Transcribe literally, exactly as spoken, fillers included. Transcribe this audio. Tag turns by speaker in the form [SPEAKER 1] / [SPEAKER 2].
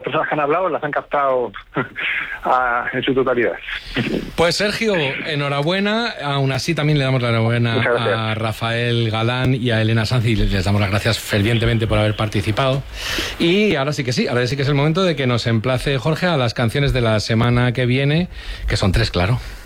[SPEAKER 1] personas que han hablado las han captado a, en su totalidad.
[SPEAKER 2] Pues Sergio, enhorabuena. Aún así también le damos la enhorabuena a Rafael Galán y a Elena Sanz, y les damos las gracias fervientemente por haber participado. Y ahora sí que sí, ahora sí que es el momento de que nos emplace Jorge a las canciones de la semana que viene, que son tres, claro.